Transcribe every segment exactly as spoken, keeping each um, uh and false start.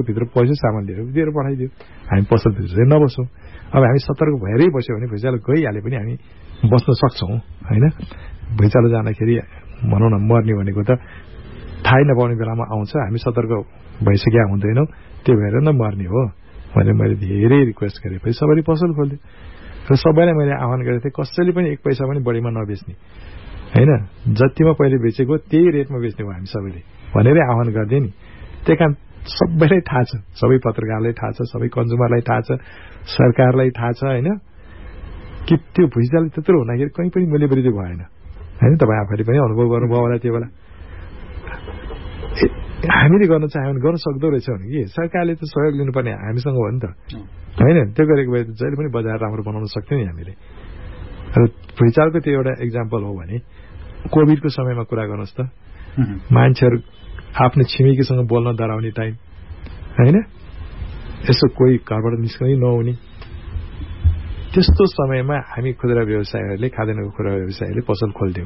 भित्र पैसा सामान लिएर दिएर पठाइदियो, हामी पसलभित्र चाहिँ नबसौँ। अब हामी सतर्क भएरै बस्यो भने भुइँचालो गइहाले पनि हामी बस्न सक्छौँ होइन। भुइँचालो जाँदाखेरि भनौँ न मर्ने भनेको त थाहै नपाउने बेलामा आउँछ, हामी सतर्क भइसकेका हुँदैनौँ, त्यो भएर न मर्ने हो भनेर मैले धेरै रिक्वेस्ट गरेपछि सबैले पसल खोल्यो र सबैलाई मैले आह्वान गरेको थिएँ कसैले पनि एक पैसा पनि बढीमा नबेच्ने होइन, जतिमा पहिले बेचेको त्यही रेटमा बेच्ने हो हामी सबैले भनेरै आह्वान गरिदिएँ नि। त्यही कारण सबैलाई थाहा छ, सबै पत्रकारलाई थाहा छ, सबै कन्ज्युमरलाई थाहा छ, सरकारलाई थाहा छ होइन कि त्यो भुइँचालो त्यत्रो हुँदाखेरि कहीँ पनि मूल्य वृद्धि भएन होइन। तपाईँ आफैले पनि अनुभव गर्नुभयो होला त्यो बेला। हामीले गर्न चाह्यो भने गर्न सक्दो रहेछ भने कि सरकारले त सहयोग लिनुपर्ने हामीसँग हो नि त होइन। त्यो गरेको भए जहिले पनि बजार राम्रो बनाउन सक्थ्यौँ नि हामीले। र भुइँचालोको त्यो एउटा इक्जाम्पल हो भने कोभिडको समयमा कुरा गर्नुहोस् त, मान्छेहरू आफ्नो छिमेकीसँग बोल्न डराउने टाइम होइन, यसो कोही घरबाट निस्कनै नहुने त्यस्तो समयमा हामी खुद्रा व्यवसायहरूले खाद्यान्नको खुद्रा व्यवसायहरूले पसल खोल्थ्यौँ।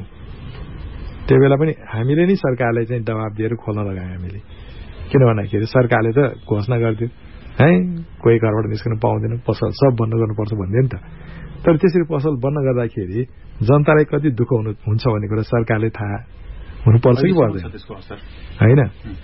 त्यो बेला पनि हामीले नै सरकारलाई चाहिँ दबाब दिएर खोल्न लगायौँ हामीले। किन भन्दाखेरि सरकारले त घोषणा गर्थ्यो है कोही घरबाट निस्कन पाउँदैन, पसल सब बन्द गर्नुपर्छ भन्थ्यो नि त। तर त्यसरी पसल बन्द गर्दाखेरि जनतालाई कति दुःख हुनु हुन्छ भन्ने कुरा सरकारले थाहा हुनुपर्छ कि पर्दैन होइन।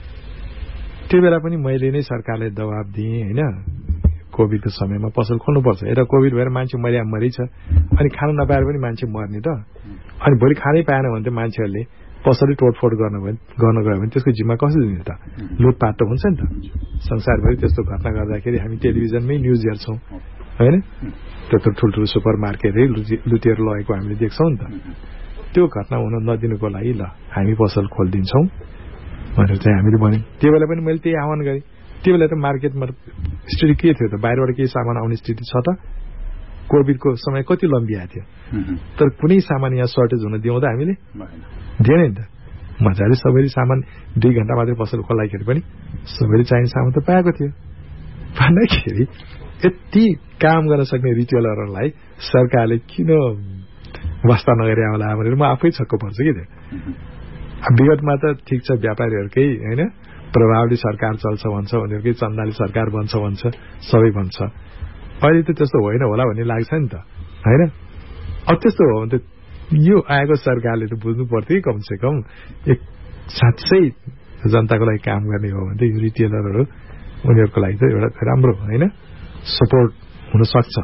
त्यो बेला पनि मैले नै सरकारलाई दबाब दिएँ होइन, कोभिडको समयमा पसल खोल्नुपर्छ। एउटा कोभिड भएर मान्छे मर्या मरि छ, अनि खान नपाएर पनि मान्छे मर्ने त, अनि भोलि खानै पाएन भने त मान्छेहरूले पसलै तोडफोड गर्न गर्न गयो भने त्यसको जिम्मा कसरी दिने त? लुटपाट त हुन्छ नि त। संसारभरि त्यस्तो घटना गर्दाखेरि हामी टेलिभिजनमै न्युज हेर्छौँ होइन, त्यत्रो ठुल्ठुलो सुपर मार्केटै लुटेर लगेको हामीले देख्छौँ नि त। त्यो घटना हुन नदिनुको लागि ल हामी पसल खोलिदिन्छौँ भनेर चाहिँ हामीले भन्यौँ। त्यो बेला पनि मैले त्यही आह्वान गरेँ। त्यो बेला त मार्केटमा स्थिति के थियो त, बाहिरबाट केही सामान आउने स्थिति छ त? कोभिडको समय कति लम्बिएको थियो, तर कुनै सामान यहाँ सर्टेज हुन दिउँ त हामीले दिएन नि त। मजाले सबैले सामान दुई घन्टा मात्रै पसल खोल्दाखेरि पनि सबैले चाहिने सामान त पाएको थियो। भन्दाखेरि यति काम गर्न सक्ने रिटेलरहरूलाई सरकारले किन वास्ता नगरे होला भनेर म आफै छक्क पर्छु कि त्यो। विगतमा त ठिक छ व्यापारीहरूकै होइन प्रभावले सरकार चल्छ भन्छ, उनीहरूकै चन्दाले सरकार बन्छ भन्छ, सबै भन्छ। अहिले त त्यस्तो होइन होला भन्ने लाग्छ नि त होइन। अब त्यस्तो हो भने त यो आएको सरकारले त बुझ्नु पर्थ्यो कि कमसे कम एक साँच्चै जनताको लागि काम गर्ने हो भने त यो रिटेलरहरू उनीहरूको लागि त एउटा राम्रो होइन सपोर्ट हुनसक्छ।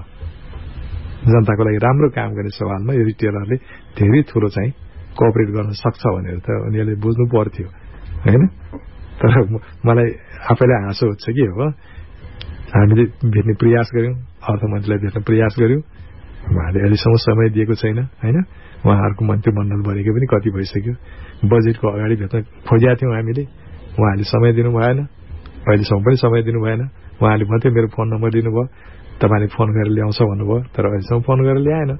जनताको लागि राम्रो काम गर्ने सवालमा यो रिटेलरले धेरै ठुलो चाहिँ कोअपरेट गर्न सक्छ भनेर त उनीहरूले बुझ्नु पर्थ्यो होइन। तर मलाई आफैलाई हाँसो हुन्छ कि हो हामीले भेट्ने प्रयास गऱ्यौँ, अर्थमन्त्रीलाई भेट्ने प्रयास गऱ्यौँ, उहाँले अहिलेसम्म समय दिएको छैन होइन। उहाँहरूको मन्त्रीमण्डल बनेको पनि कति भइसक्यो, बजेटको अगाडि भेट्न खोजेका थियौँ हामीले, उहाँले समय दिनु भएन, अहिलेसम्म पनि समय दिनु भएन। उहाँले मात्रै मेरो फोन नम्बर दिनुभयो, तपाईँले फोन गरेर ल्याउँछ भन्नुभयो, तर अहिलेसम्म फोन गरेर ल्याएन।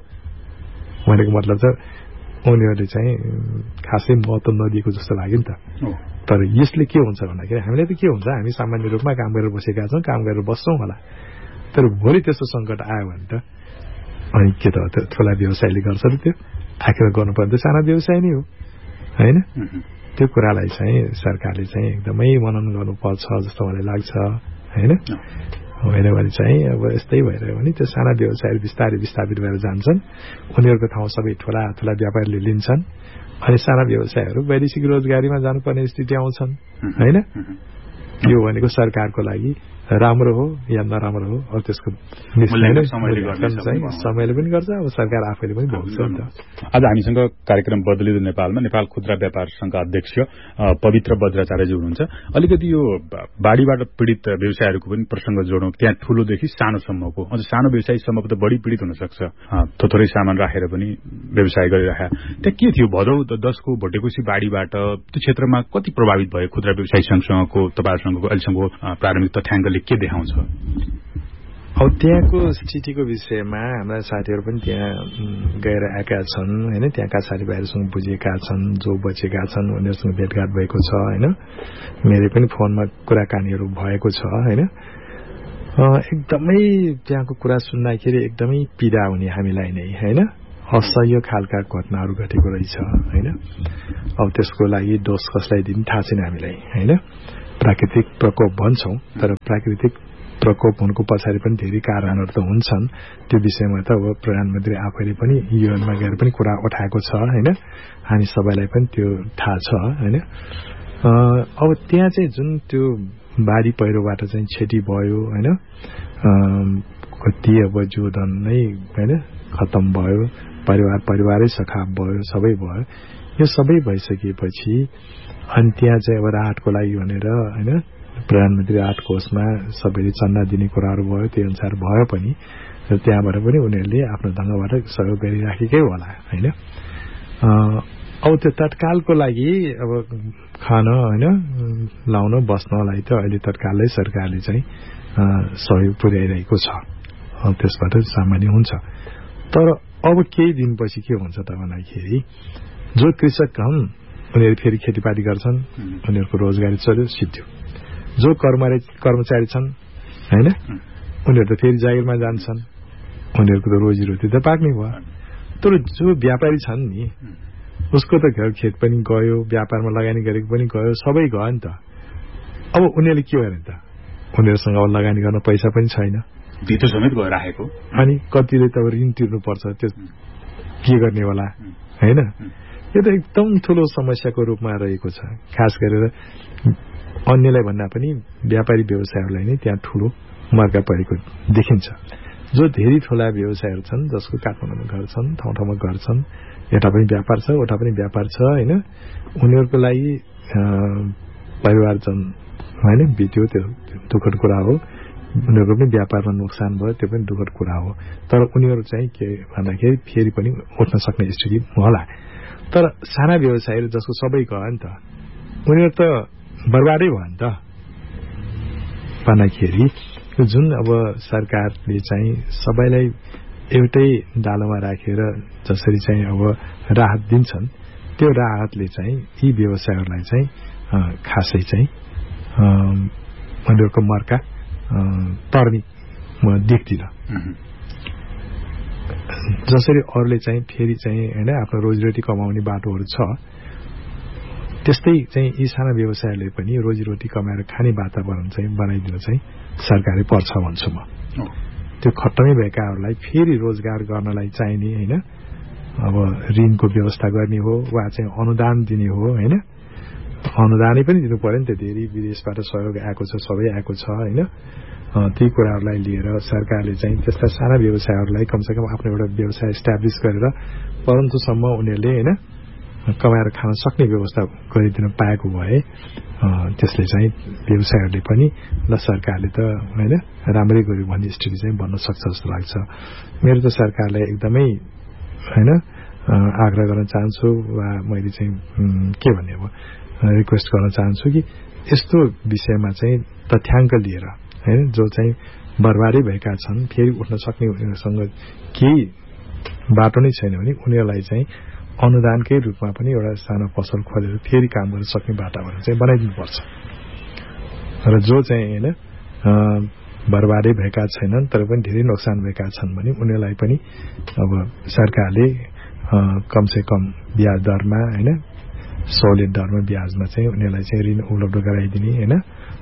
भनेको मतलब चाहिँ उनीहरूले चाहिँ खासै महत्त्व नदिएको जस्तो लाग्यो नि त। तर यसले के हुन्छ भन्दाखेरि हामीलाई त के हुन्छ, हामी सामान्य रूपमा काम गरेर बसेका छौँ, काम गरेर बस्छौँ होला, तर भोलि त्यस्तो सङ्कट आयो भने त अनि के त ठुला व्यवसायले गर्छ र त्यो आखिर गर्नुपर्ने त साना व्यवसाय नै हो होइन। त्यो कुरालाई चाहिँ सरकारले चाहिँ एकदमै मनन गर्नुपर्छ जस्तो मलाई लाग्छ होइन। होइन भने चाहिँ अब यस्तै भइरह्यो भने त्यो साना व्यवसायहरू बिस्तारै विस्थापित भएर जान्छन्, उनीहरूको ठाउँ सबै ठुला ठुला व्यापारीले लिन्छन्, अनि साना व्यवसायहरू वैदेशिक रोजगारीमा जानुपर्ने स्थिति आउँछन् होइन। यो भनेको सरकारको लागि राम्रो हो या नराम्रो हो अब त्यसको समयले पनि गर्छ, अब सरकार आफैले पनि भोग्छ नि त। आज हामीसँग कार्यक्रम बदलिँदो नेपालमा नेपाल खुद्रा व्यापार संघका अध्यक्ष पवित्र बज्राचार्यजी हुनुहुन्छ। अलिकति यो बाढीबाट पीडित व्यवसायहरूको पनि प्रसंग जोडौँ। त्यहाँ ठूलोदेखि सानोसम्मको, अझ सानो व्यवसायसम्मको त बढी पीडित हुन सक्छ, थोरै सामान राखेर पनि व्यवसाय गरिराखे। त्यहाँ के थियो भदौ दसको भोटेकोसी बाढीबाट त्यो क्षेत्रमा कति प्रभावित भयो खुद्रा व्यवसायी संघसँगको तपाईँहरूसँगको अहिलेसम्मको प्रारम्भिक तथ्याङ्कले के देखाउँछ? अब त्यहाँको स्थितिको विषयमा हाम्रा साथीहरू पनि त्यहाँ गएर आएका छन् होइन, त्यहाँका साथीभाइहरूसँग बुझेका छन्, जो बचेका छन् उनीहरूसँग भेटघाट भएको छ होइन, मेरो पनि फोनमा कुराकानीहरू भएको छ होइन। एकदमै त्यहाँको कुरा सुन्दाखेरि एकदमै पीडा हुने हामीलाई नै होइन, असह्य खालका घटनाहरू घटेको रहेछ होइन। अब त्यसको लागि दोष कसलाई दिने थाहा छैन हामीलाई होइन। प्राकृतिक प्रकोप भन्छौँ, तर प्राकृतिक प्रकोप हुनुको पछाडि पनि धेरै कारणहरू त हुन्छन्। त्यो विषयमा त अब प्रधानमन्त्री आफैले पनि युएनमा गएर पनि कुरा उठाएको छ होइन, हामी सबैलाई पनि त्यो थाहा छ होइन। अब त्यहाँ चाहिँ जुन त्यो बाढी पहिरोबाट चाहिँ क्षति भयो होइन, कति अब जोधन नै होइन खत्तम भयो, परिवार परिवारै सखाप भयो, सबै भयो। यो सबै भइसकेपछि अनि त्यहाँ चाहिँ अब राहतको लागि भनेर होइन प्रधानमन्त्री राहत कोषमा सबैले चन्दा दिने कुराहरू भयो, त्यो अनुसार भयो पनि, र त्यहाँबाट पनि उनीहरूले आफ्नो ढङ्गबाट सहयोग गरिराखेकै होला होइन। अब त्यो तत्कालको लागि अब खान होइन लाउन बस्नलाई त अहिले तत्कालै सरकारले चाहिँ सहयोग पुर्याइरहेको छ, त्यसबाट सामान्य हुन्छ। तर अब केही दिनपछि के हुन्छ त भन्दाखेरि जो कृषक हुन् उनीहरू फेरि खेतीपाती गर्छन्, उनीहरूको रोजगारी चल्यो सिद्धियो। जो कर्मचारी छन् होइन उनीहरू त फेरि जागिरमा जान्छन्, उनीहरूको त रोजीरोटी त पाक्नै भयो। तर जो व्यापारी छन् नि उसको त घर खेत पनि गयो, व्यापारमा लगानी गरेको पनि गयो, सबै गयो नि त। अब उनीहरूले के गर्ने त, उनीहरूसँग अब लगानी गर्न पैसा पनि छैन, भित्र समेत गइराखेको, अनि कतिले त ऋण तिर्नुपर्छ, त्यो के गर्ने होला होइन। यो त एकदम ठुलो समस्याको रूपमा रहेको छ। खास गरेर अन्यलाई भन्दा पनि व्यापारी व्यवसायहरूलाई नै त्यहाँ ठुलो मर्का परेको देखिन्छ। जो धेरै ठुला व्यवसायहरू छन् जसको काठमाडौँमा घर छन्, ठाउँ ठाउँमा घर छन्, यता पनि व्यापार छ उता पनि व्यापार छ होइन, उनीहरूको लागि परिवारजन होइन बित्यो, त्यो दुःखद कुरा हो। उनीहरूको पनि व्यापारमा नोक्सान भयो, त्यो पनि दुःखद कुरा हो। तर उनीहरू चाहिँ के भन्दाखेरि फेरि पनि उठ्न सक्ने स्थिति होला। तर साना व्यवसायहरू जसको सबै गयो नि त, उनीहरू त बर्बादै भयो नि त भन्दाखेरि जुन अब सरकारले चाहिँ सबैलाई एउटै डालोमा राखेर जसरी चाहिँ अब राहत दिन्छन्, त्यो राहतले चाहिँ यी व्यवसायहरूलाई चाहिँ खासै चाहिँ उनीहरूको मर्का पर्ने म देख्दिनँ। जसरी अरूले चाहिँ फेरि चाहिँ होइन आफ्नो रोजीरोटी कमाउने बाटोहरू छ, त्यस्तै चाहिँ यी साना व्यवसायहरूले पनि रोजीरोटी कमाएर खाने वातावरण चाहिँ बनाइदिन चाहिँ सरकारले पर्छ भन्छु म। त्यो खट्टमै भएकाहरूलाई फेरि रोजगार गर्नलाई चाहिने होइन, अब ऋणको व्यवस्था गर्ने हो वा चाहिँ अनुदान दिने हो होइन, अनुदानै पनि दिनु पर्यो नि त, धेरै विदेशबाट सहयोग आएको छ, सबै आएको छ होइन। ती कुराहरूलाई लिएर सरकारले चाहिँ त्यस्ता साना व्यवसायहरूलाई कमसेकम आफ्नो एउटा व्यवसाय इस्टाब्लिस गरेर परन्तुसम्म उनीहरूले होइन कमाएर खान सक्ने व्यवस्था गरिदिन पाएको भए त्यसले चाहिँ व्यवसायहरूले पनि ल सरकारले त होइन राम्रै गर्यो भन्ने स्थिति चाहिँ बन्न सक्छ जस्तो लाग्छ। मेरो त सरकारलाई एकदमै होइन आग्रह गर्न चाहन्छु वा मैले चाहिँ के भन्ने अब रिक्वेस्ट गर्न चाहन्छु कि यस्तो विषयमा चाहिँ तथ्याङ्क लिएर होइन जो चाहिँ बर्बादै भएका छन्, फेरि उठ्न सक्ने उनीहरूसँग केही बाटो नै छैन भने उनीहरूलाई चाहिँ अनुदानकै रूपमा पनि एउटा सानो पसल खोलेर फेरि काम गर्न सक्ने वातावरण चाहिँ बनाइदिनुपर्छ। र जो चाहिँ होइन बर्बादै भएका छैनन् तर पनि धेरै नोक्सान भएका छन् भने उनीहरूलाई पनि अब सरकारले कमसे कम ब्याज दरमा होइन सहुलियत दरमा ब्याजमा चाहिँ उनीहरूलाई चाहिँ ऋण उपलब्ध गराइदिने होइन,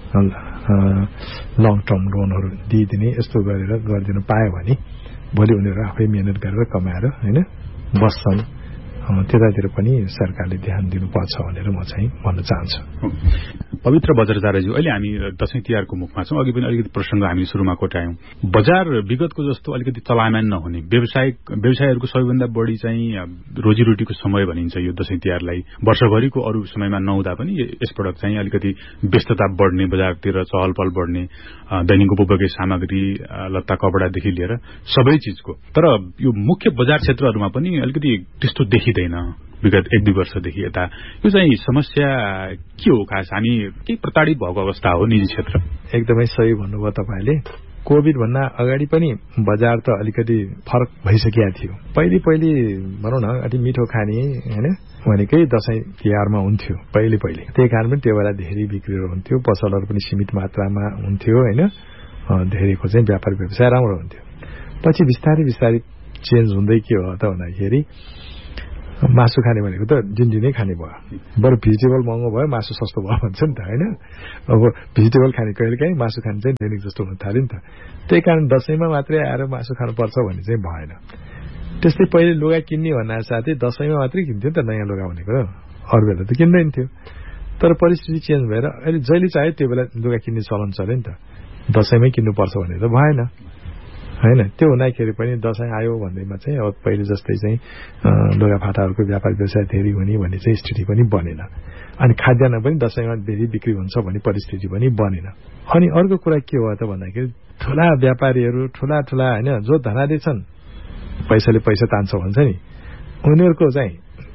लङ टर्म लोनहरू दिइदिने यस्तो गरेर गरिदिन पायो भने भोलि उनीहरू आफै मेहनत गरेर कमाएर होइन बस्छन्। त्यतातिर पनि सरकारले ध्यान दिनुपर्छ भनेर म चाहिँ भन्न चाहन्छु। पवित्र बज्राचार्यज्यू, अहिले हामी दशैं तिहारको मुखमा छौँ। अघि पनि अलिकति प्रसंग हामी सुरुमा कोट्यायौं। बजार विगतको जस्तो अलिकति चलायमान नहुने, व्यवसाय व्यवसायहरूको सबैभन्दा बढी चाहिँ रोजीरोटीको समय भनिन्छ यो दशैं तिहारलाई। वर्षभरिको अरू समयमा नहुँदा पनि यसपटक चाहिँ अलिकति व्यस्तता बढ्ने, बजारतिर चहल पहल बढ्ने, दैनिक उपभोग्य सामग्री लत्ता कपडादेखि लिएर सबै चिजको। तर यो मुख्य बजार क्षेत्रहरूमा पनि अलिकति त्यस्तो देखिँदैन विगत एक दुई वर्षदेखि यता। यो चाहिँ समस्या के हो? खास हामी के प्रताडित भएको अवस्था हो निजी क्षेत्र? एकदमै सही भन्नुभयो तपाईँले। कोभिड भन्दा अगाडि पनि बजार त अलिकति फरक भइसकेको थियो। पहिले पहिले भनौँ न अलि मिठो खाने होइन भनेकै दशैं तिहारमा हुन्थ्यो पहिले पहिले, त्यही कारण पनि त्यो बेला धेरै बिक्रीहरू हुन्थ्यो, पसलहरू पनि सीमित मात्रामा हुन्थ्यो होइन, धेरैको चाहिँ व्यापार व्यवसाय राम्रो हुन्थ्यो। पछि बिस्तारै बिस्तारै चेन्ज हुँदै के हो त भन्दाखेरि मासु खाने भनेको त दिनदिनै खाने भयो, बरु भेजिटेबल महँगो भयो मासु सस्तो भयो भन्छ नि त होइन। अब भेजिटेबल खाने कहिले काहीँ मासु खाने चाहिँ दैनिक जस्तो हुन थाल्यो नि त। त्यही कारण दसैँमा मात्रै आएर मासु खानुपर्छ भन्ने चाहिँ भएन। त्यस्तै पहिले लुगा किन्ने भन्नाले साथै दसैँमा मात्रै किन्थ्यो नि त नयाँ लुगा भनेको, अरू बेला त किन्दैन थियो। तर परिस्थिति चेन्ज भएर अहिले जहिले चाह्यो त्यो बेला लुगा किन्ने चलन चल्यो नि त। दसैँमै किन्नुपर्छ भने त भएन होइन। त्यो हुँदाखेरि पनि दसैँ आयो भन्दैमा चाहिँ अब पहिले जस्तै चाहिँ लुगाफाटाहरूको व्यापार व्यवसाय धेरै हुने भन्ने चाहिँ स्थिति पनि बनेन। अनि खाद्यान्न पनि दसैँमा धेरै बिक्री हुन्छ भन्ने परिस्थिति पनि बनेन। अनि अर्को कुरा के हो त भन्दाखेरि ठुला व्यापारीहरू ठुला ठुला होइन जो धनाढ्य छन्, पैसाले पैसा तान्छ भन्छ नि, उनीहरूको चाहिँ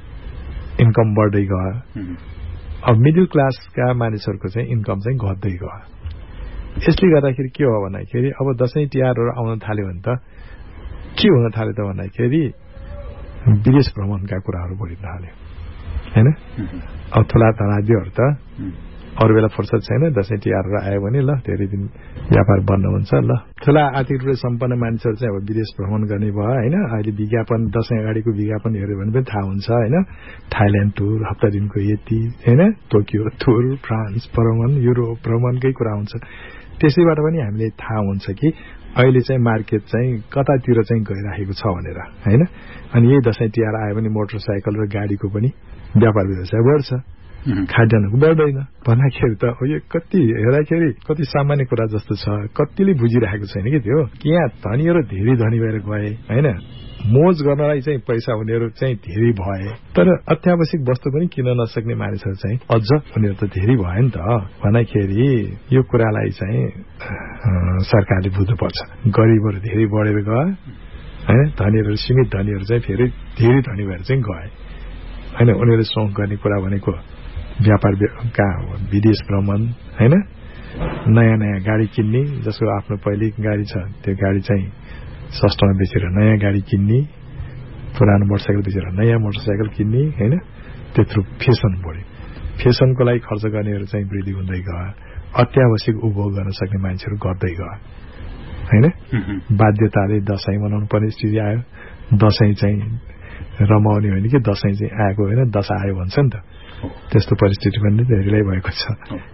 इन्कम बढ्दै गयो। अब मिडल क्लासका मानिसहरूको चाहिँ इन्कम चाहिँ घट्दै गयो। यसले गर्दाखेरि के हो भन्दाखेरि अब दसैँ तिहारहरू आउन थाल्यो भने त के हुन थाल्यो त भन्दाखेरि विदेश भ्रमणका कुराहरू बढिन थाल्यो होइन। अब ठुला धनाढ्यहरू त अरू बेला फुर्सद छैन, दसैँ तिहारहरू आयो भने ल धेरै दिन व्यापार बन्द हुन्छ, ल ठुला आर्थिक रूपले सम्पन्न मानिसहरू चाहिँ अब विदेश भ्रमण गर्ने भयो होइन। अहिले विज्ञापन दसैँ अगाडिको विज्ञापन हेऱ्यो भने पनि थाहा हुन्छ होइन। थाइल्यान्ड टुर हप्ता दिनको यति होइन, टोकियो टुर, फ्रान्स भ्रमण, युरोप भ्रमणकै कुरा हुन्छ। त्यसैबाट पनि हामीले थाहा हुन्छ कि अहिले चाहिँ मार्केट चाहिँ कतातिर चाहिँ गइराखेको छ भनेर होइन। अनि यही दसैँ तिहार आयो भने मोटरसाइकल र गाडीको पनि व्यापार व्यवसाय बढ्छ, खाद्यान्नको बढ्दैन भन्दाखेरि त यो कति हेर्दाखेरि कति सामान्य कुरा जस्तो छ। कतिले बुझिरहेको छैन कि त्यो कि यहाँ धनीहरू धेरै धनी भएर गए होइन, मोज गर्नलाई चाहिँ पैसा उनीहरू चाहिँ धेरै भए, तर अत्यावश्यक वस्तु पनि किन्न नसक्ने मानिसहरू चाहिँ अझ उनीहरू त धेरै भयो नि त भन्दाखेरि यो कुरालाई चाहिँ सरकारले बुझ्नुपर्छ। गरिबहरू धेरै बढेर गए होइन, धनीहरू सीमित धनीहरू चाहिँ फेरि धेरै धनी भएर चाहिँ गए होइन। उनीहरूले सोख गर्ने कुरा भनेको व्यापार कहाँ हो, विदेश भ्रमण होइन, नयाँ नयाँ गाडी किन्ने, जसको आफ्नो पहिले गाडी छ त्यो गाडी चाहिँ सस्तोमा बेचेर नयाँ गाडी किन्ने, पुरानो मोटरसाइकल बेचेर नयाँ मोटरसाइकल किन्ने होइन। त्यत्रो फेसन बढ्यो। फेसनको लागि खर्च गर्नेहरू चाहिँ वृद्धि हुँदै गयो, अत्यावश्यक उपभोग गर्न सक्ने मान्छेहरू घट्दै गयो होइन। बाध्यताले दसैँ मनाउनु पर्ने स्थिति आयो। दसैँ चाहिँ रमाउने होइन कि दसैँ चाहिँ आएको होइन, दशा आयो भन्छ नि त, त्यस्तो परिस्थिति पनि धेरैलाई भएको छ।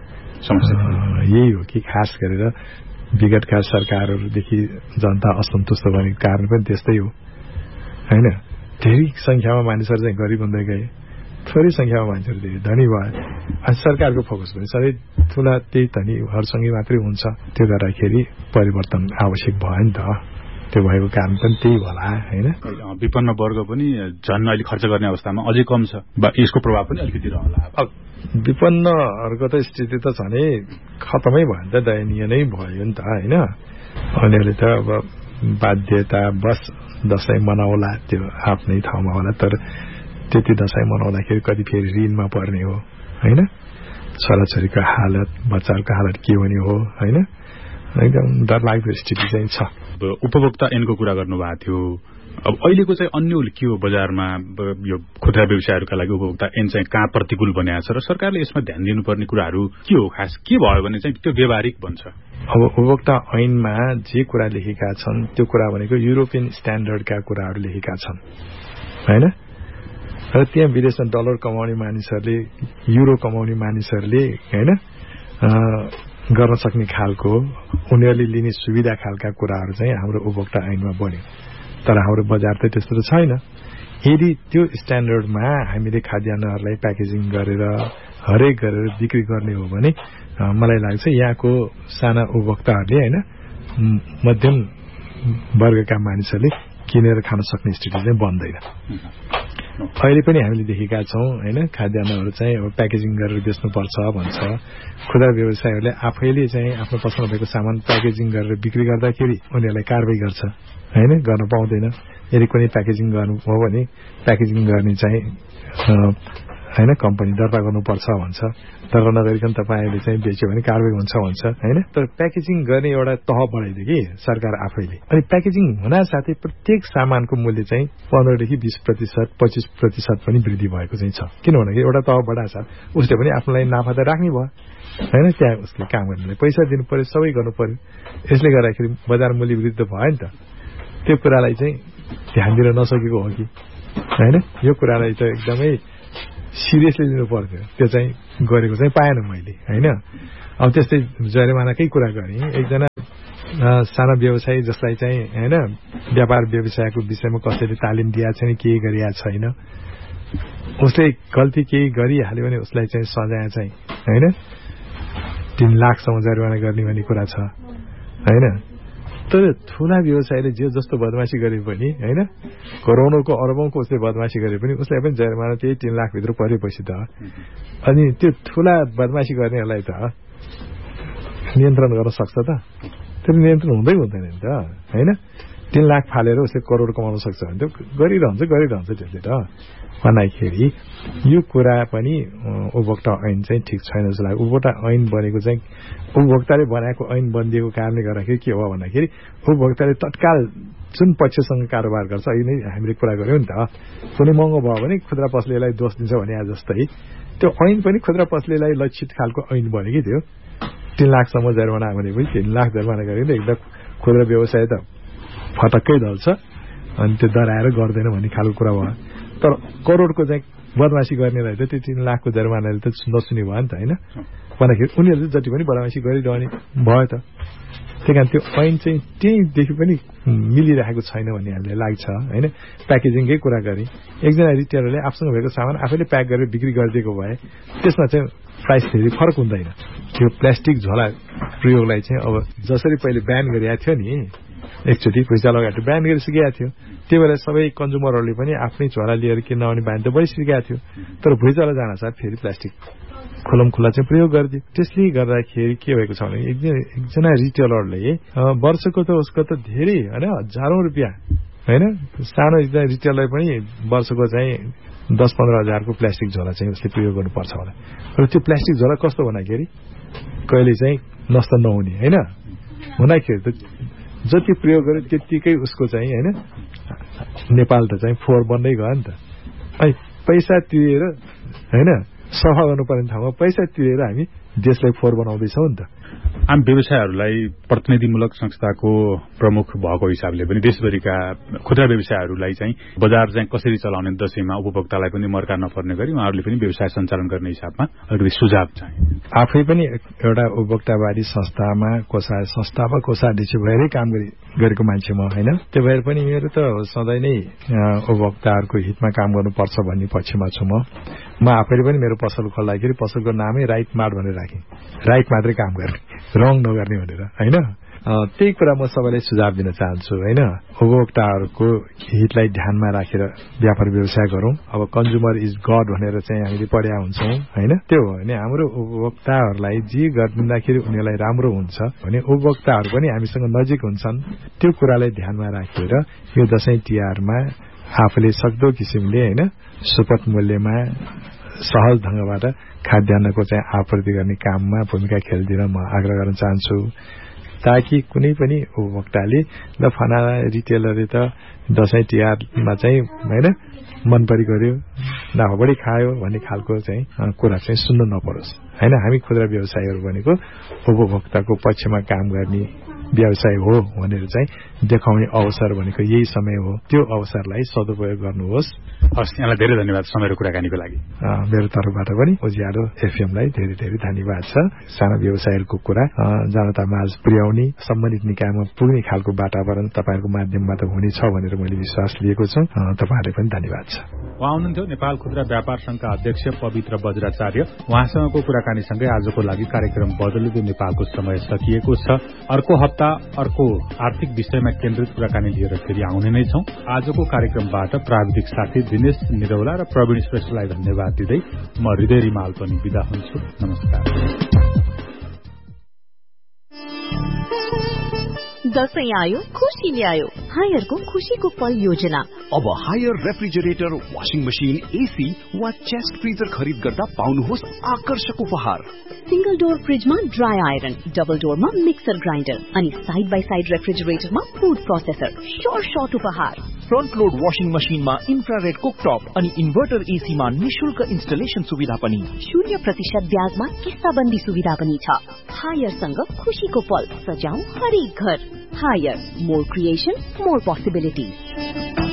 यही हो कि खास गरेर विगतका सरकारहरूदेखि जनता असन्तुष्ट बनेको कारण पनि त्यस्तै हो होइन। धेरै संख्यामा मानिसहरू चाहिँ गरिब हुँदै गए, थोरै संख्यामा मान्छेहरू धेरै धनी भए। अनि सरकारको फोकस पनि सबै ठुला त्यही धनीहरूसँगै मात्रै हुन्छ। त्यो गर्दाखेरि परिवर्तन आवश्यक भयो नि त। त्यो भएको कारण पनि त्यही होला होइन। विपन्न वर्ग पनि झन् अहिले खर्च गर्ने अवस्थामा अझै कम छ, यसको प्रभाव पनि अलिकति रहला। अब विपन्नहरूको त स्थिति त झनै खतमै भयो नि त, दयनीय नै भयो नि त होइन। उनीहरूले त अब बाध्यता बस दसैँ मनाउला, त्यो आफ्नै ठाउँमा होला, तर त्यति दसैँ मनाउँदाखेरि कति फेरि ऋणमा पर्ने हो होइन। छोराछोरीको हालत, बच्चाहरूको हालत के हुने हो होइन। एकदम डरलाग्दो स्थिति चाहिँ छ। उपभोक्ता ऐनको कुरा गर्नुभएको थियो, अब अहिलेको चाहिँ अन्यल के हो बजारमा यो खुद्रा व्यवसायहरूका लागि उपभोक्ता ऐन चाहिँ कहाँ प्रतिकूल बनाएको छ र सरकारले यसमा ध्यान दिनुपर्ने कुराहरू के हो, खास के भयो भने चाहिँ त्यो व्यावहारिक बन्छ? अब उपभोक्ता ऐनमा जे कुरा लेखेका छन् त्यो कुरा भनेको युरोपियन स्ट्यान्डर्डका कुराहरू लेखेका छन् होइन। र त्यहाँ विदेशमा डलर कमाउने मानिसहरूले, युरो कमाउने मानिसहरूले होइन गर्न सक्ने खालको उनीहरूले लिने सुविधा खालका कुराहरू चाहिँ हाम्रो उपभोक्ता ऐनमा बन्यो। तर हाम्रो बजार त त्यस्तो त छैन। यदि त्यो स्ट्यान्डर्डमा हामीले खाद्यान्नहरूलाई प्याकेजिङ गरेर हरेक गरेर बिक्री गर्ने हो भने मलाई लाग्छ यहाँको साना उपभोक्ताहरूले होइन मध्यम वर्गका मानिसहरूले किनेर खान सक्ने स्थिति चाहिँ बन्दैन। अहिले पनि हामीले देखेका छौँ होइन, खाद्यान्नहरू चाहिँ अब प्याकेजिङ गरेर बेच्नुपर्छ भन्छ। खुद्रा व्यवसायहरूले आफैले चाहिँ आफ्नो पसलमा भएको सामान प्याकेजिङ गरेर बिक्री गर्दाखेरि उनीहरूलाई कारवाही गर्छ होइन, गर्न पाउँदैन। यदि कुनै प्याकेजिङ गर्नु हो भने प्याकेजिङ गर्ने चाहिँ होइन कम्पनी दर्ता गर्नुपर्छ भन्छ। दर्ता नगरिकन तपाईँले चाहिँ बेच्यो भने कारवाही हुन्छ भन्छ होइन। तर प्याकेजिङ गर्ने एउटा तह बढाइदियो कि सरकार आफैले। अनि प्याकेजिङ हुनासाथै प्रत्येक सामानको मूल्य चाहिँ पन्ध्रदेखि बिस प्रतिशत पच्चिस प्रतिशत पनि वृद्धि भएको चाहिँ छ। किनभने एउटा तह बढाएछ उसले पनि आफूलाई नाफा त राख्ने भयो होइन, त्यहाँ उसले काम गर्नेलाई पैसा दिनु पर्यो, सबै गर्नु पर्यो। यसले गर्दाखेरि बजार मूल्य वृद्धि भयो नि त। त्यो कुरालाई चाहिँ ध्यान दिन नसकेको हो कि होइन यो कुरालाई त एकदमै सिरियसली लिनु पर्थ्यो त्यो चाहिँ गरेको चाहिँ पाएन मैले होइन अब त्यस्तै जरिमानाकै कुरा गरेँ एकजना सानो व्यवसायी जसलाई चाहिँ होइन व्यापार व्यवसायको विषयमा कसैले तालिम दिएको छैन केही गरिएको छैन उसले गल्ती केही गरिहाल्यो भने उसलाई चाहिँ सजाय चाहिँ होइन तीन लाखसम्म जरिवाना गर्ने भन्ने कुरा छ होइन तर ठुला व्यवसायले जे जस्तो बदमासी गरे पनि होइन करोडौँको अरबौँको उसले बदमासी गरे पनि उसलाई पनि जरिमाना त्यही तीन लाखभित्र परेपछि त अनि त्यो ठुला बदमासी गर्नेहरूलाई त नियन्त्रण गर्न सक्छ त त्यो नियन्त्रण हुँदै हुँदैन नि त होइन तीन लाख फालेर उसले करोड कमाउन सक्छ भने त गरिरहन्छ गरिरहन्छ त्यसले त भन्दाखेरि यो कुरा पनि उपभोक्ता ऐन चाहिँ ठिक छैन जस्तो लाग्यो उपभोक्ता ऐन बनेको चाहिँ उपभोक्ताले बनाएको ऐन बनिदिएको कारणले गर्दाखेरि के हो भन्दाखेरि उपभोक्ताले तत्काल जुन पक्षसँग कारोबार गर्छ अहिले नै हामीले कुरा गऱ्यौँ नि त कुनै महँगो भयो भने खुद्रा पसलेलाई दोष दिन्छ भने आज जस्तै त्यो ऐन पनि खुद्रा पसलेलाई लक्षित खालको ऐन बन्यो कि त्यो तीन लाखसम्म जरिवाना भनेपछि तीन लाख जरिवाना गरेर एकदम खुद्रा व्यवसाय त फटक्कै दल्छ अनि त्यो डराएर गर्दैन भन्ने खालको कुरा भयो तर करोडको चाहिँ बदमासी गर्नेलाई त त्यो तीन लाखको जरिमानाले त नसुने भयो नि त होइन भन्दाखेरि उनीहरूले जति पनि बदमासी गरिरहने भयो त त्यही कारण त्यो ऐन चाहिँ त्यहीँदेखि पनि मिलिरहेको छैन भन्ने हामीलाई लाग्छ होइन प्याकेजिङकै कुरा गरेँ एकजना रिटेलरले आफूसँग भएको सामान आफैले प्याक गरेर बिक्री गरिदिएको भए त्यसमा चाहिँ प्राइस फेरि फरक हुँदैन त्यो प्लास्टिक झोला प्रयोगलाई चाहिँ अब जसरी पहिले ब्यान गरिएको थियो नि एकचोटि पैसा लगाएर ब्यान गरिसकेको थियो त्यो बेला सबै कन्ज्युमरहरूले पनि आफ्नै झोला लिएर किन्न आउने बानी त बढिसकेको थियो तर भुइँचालो जान साथ फेरि प्लास्टिक खुलम खुल्ला चाहिँ प्रयोग गरिदियो त्यसले गर्दाखेरि के भएको छ भने एकजना रिटेलरले वर्षको त उसको त धेरै होइन हजारौँ रुपियाँ होइन सानो एकजना रिटेलर पनि वर्षको चाहिँ दस पन्ध्र हजारको प्लास्टिक झोला चाहिँ उसले प्रयोग गर्नुपर्छ होला र त्यो प्लास्टिक झोला कस्तो भन्दाखेरि कहिले चाहिँ नष्ट नहुने होइन हुँदाखेरि त जति प्रयोग गर्यो त्यत्तिकै उसको चाहिँ होइन नेपाल त चाहिँ फोहोर बन्दै गयो नि त अनि पैसा तिरेर होइन सफा गर्नुपर्ने ठाउँमा पैसा तिरेर हामी देशलाई फोहोर बनाउँदैछौँ नि त आम व्यवसायहरूलाई प्रतिनिधिमूलक संस्थाको प्रमुख भएको हिसाबले पनि देशभरिका खुद्रा व्यवसायहरूलाई चाहिँ बजार चाहिँ कसरी चलाउने दशैंमा उपभोक्तालाई पनि मर्का नपर्ने गरी उहाँहरूले पनि व्यवसाय सञ्चालन गर्ने हिसाबमा अलिकति सुझाव चाहिँ आफै पनि एउटा उपभोक्तावादी संस्थामा कोषा संस्था वा कोषाध्यक्ष भएरै काम गरेको मान्छे म होइन त्यो भएर पनि मेरो त सधैँ नै उपभोक्ताहरूको हितमा काम गर्नुपर्छ भन्ने पक्षमा छु म म आफैले पनि मेरो पसल खोल्दाखेरि पसलको नामै राइट मार्ट भनेर राखेँ राइट मात्रै काम गर्ने रङ नगर्ने भनेर होइन त्यही कुरा म सबैलाई सुझाव दिन चाहन्छु होइन उपभोक्ताहरूको हितलाई ध्यानमा राखेर व्यापार व्यवसाय गरौँ अब कन्ज्युमर इज गड भनेर चाहिँ हामीले पढेका हुन्छौँ होइन त्यो हो भने हाम्रो उपभोक्ताहरूलाई जे गरिदिँदाखेरि उनीहरूलाई राम्रो हुन्छ भने उपभोक्ताहरू पनि हामीसँग नजिक हुन्छन् त्यो कुरालाई ध्यानमा राखेर यो दशैं तिहारमा आफूले सक्दो किसिमले होइन सुपथ मूल्यमा सहज ढंगबाट खाद्यान्नको चाहिँ आपूर्ति गर्ने काममा भूमिका खेलिदिन म आग्रह गर्न चाहन्छु ताकि कुनै पनि उपभोक्ताले ल फना रिटेलरले त दशैं तिहारमा चाहिँ होइन मन परि गर्यो नाफा बढी खायो भन्ने खालको चाहिँ कुरा चाहिँ सुन्नु नपरोस् होइन हामी खुद्रा व्यवसायीहरू भनेको उपभोक्ताको पक्षमा काम गर्ने व्यवसाय हो भनेर चाहिँ देखाउने अवसर भनेको यही समय हो त्यो अवसरलाई सदुपयोग गर्नुहोस् हस् यहाँलाई धेरै धन्यवाद समय र कुराकानीको लागि मेरो तर्फबाट पनि उज्यालो एफएमलाई धेरै धेरै धन्यवाद छ साना व्यवसायहरूको कुरा जनतामा पुर्याउने सम्बन्धित निकायमा पुग्ने खालको वातावरण तपाईहरूको माध्यमबाट हुनेछ भनेर मैले विश्वास लिएको छु तपाईहरुलाई पनि धन्यवाद छ उहाँ हुनुहुन्थ्यो नेपाल खुद्रा व्यापार संघका अध्यक्ष पवित्र बज्राचार्य उहाँसँगको कुराकानीसँगै आजको लागि कार्यक्रम बदलिँदो नेपालको समय सकिएको छ अर्को हप्ता अर्को आर्थिक विषयमा केन्द्रित कुराकानी लिएर फेरि आउने नै छौं आजको कार्यक्रमबाट प्राविधिक साथी दिनेश निरौला र प्रवीण श्रेष्ठलाई धन्यवाद दिँदै म हृदय रिमाल पनि बिदा हुन्छु नमस्कार दशैं आयो खुशी ल्यायो हायरको खुशीको पल योजना अब higher refrigerator washing machine AC वा चेस्ट फ्रिजर खरिद गर्दा पाउनुहोस् आकर्षक उपहार सिंगल डोर फ्रिजमा dry iron double डोरमा mixer grinder अनि side by side रेफ्रिजरेटरमा food processor short short उपहार फ्रन्ट लोड वाशिङ मशिनमा इन्फ्रारेड कुकटप अनि इन्भर्टर एसीमा निशुल्क इन्स्टलेसन सुविधा पनि शून्य प्रतिशत ब्याजमा किस्ताबन्दी सुविधा पनि छ हायरसँग खुशीको पल सजाऊ हरेक घर hire more creation more possibilities